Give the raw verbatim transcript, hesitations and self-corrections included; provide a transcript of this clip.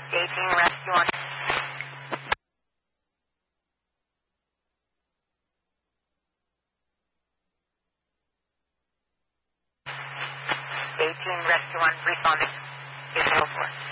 eighteen rescue one. eighteen rescue one responding. eight oh four.